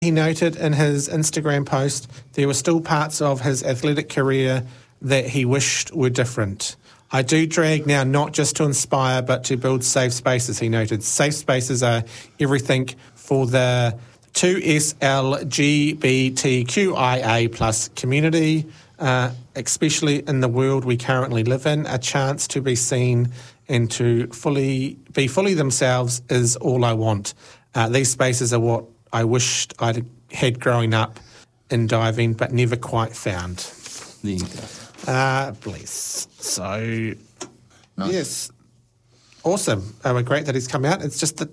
He noted in his Instagram post there were still parts of his athletic career that he wished were different. I do drag now not just to inspire but to build safe spaces, he noted. Safe spaces are everything for the 2SLGBTQIA plus community, especially in the world we currently live in. A chance to be seen and to be fully themselves is all I want. These spaces are what I wished I'd had growing up in diving but never quite found. There you go. Bless. So, nice. Yes. Awesome. Great that he's come out. It's just the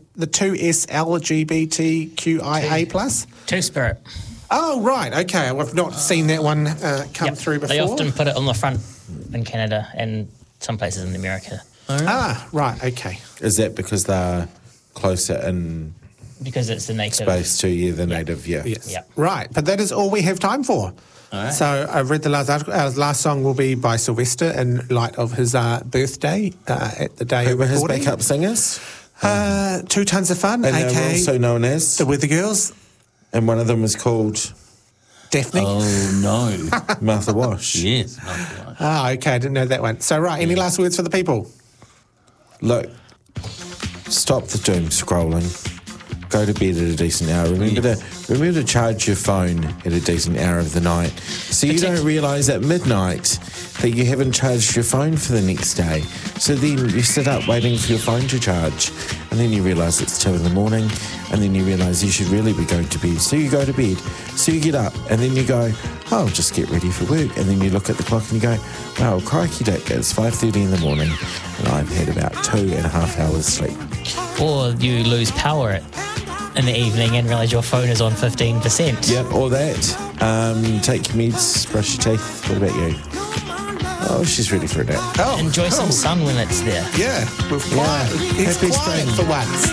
2SLGBTQIA plus. Two-Spirit. Oh, right. Okay. I've not seen that one come through before. They often put it on the front in Canada and some places in America. Right. Okay. Is that because they're closer in... Because it's the native... space to you, the native, yeah. Yes. Yep. Right. But that is all we have time for. All right. So I've read the last article. Our last song will be by Sylvester in light of his birthday at the day Who of were his recording. backup singers? 2 Tons of Fun, And they were a.k.a. also known as... the Weather Girls. And one of them was called... Daphne. Oh, no. Martha Wash. Yes. Okay, I didn't know that one. So, right, any last words for the people? Look, stop the doom scrolling. Go to bed at a decent hour. Remember to charge your phone at a decent hour of the night, so you don't realise at midnight that you haven't charged your phone for the next day. So then you sit up waiting for your phone to charge, and then you realise it's 2 a.m, and then you realise you should really be going to bed. So you go to bed. So you get up, and then you go, oh, I'll just get ready for work. And then you look at the clock and you go, wow, crikey dick, it's 5:30 in the morning, and I've had about 2.5 hours sleep. Or you lose power in the evening and realise your phone is on 15%. Yep, or that. Take your meds, brush your teeth. What about you? Oh, she's ready for a nap. Oh, Enjoy some sun when it's there. Yeah, we're quiet. It's Happy quiet spring. for once.